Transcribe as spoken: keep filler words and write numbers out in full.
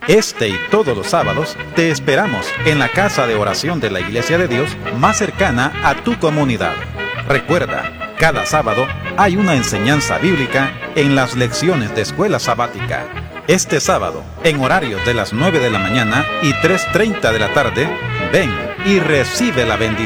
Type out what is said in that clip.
Este y todos los sábados te esperamos en la casa de oración de la Iglesia de Dios más cercana a tu comunidad. Recuerda, cada sábado hay una enseñanza bíblica en las lecciones de escuela sabática. Este sábado, en horarios de las nueve de la mañana y tres treinta de la tarde, ven y recibe la bendición.